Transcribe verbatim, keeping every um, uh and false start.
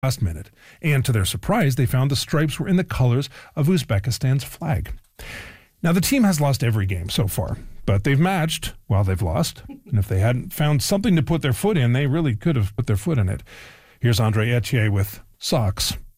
last minute. And to their surprise, they found the stripes were in the colors of Uzbekistan's flag. Now, the team has lost every game so far, but they've matched while they've lost. And if they hadn't found something to put their foot in, they really could have put their foot in it. Here's Andre Etier with Socks.